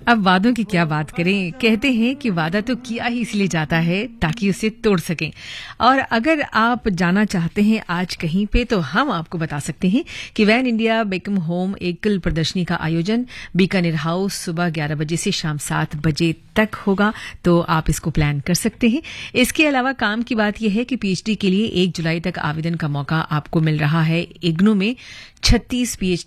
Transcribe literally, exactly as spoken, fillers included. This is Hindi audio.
अब वादों की क्या बात करें। कहते हैं कि वादा तो किया ही इसलिए जाता है ताकि उसे तोड़ सकें। और अगर आप जाना चाहते हैं आज कहीं पे तो हम आपको बता सकते हैं कि वैन इंडिया बेकम होम एकल प्रदर्शनी का आयोजन बीकानेर हाउस सुबह ग्यारह बजे से शाम सात बजे तक होगा, तो आप इसको प्लान कर सकते हैं। इसके अलावा काम की बात यह है कि पीएचडी के लिए एक जुलाई तक आवेदन का मौका आपको मिल रहा है। इग्नू में छत्तीस पीएचडी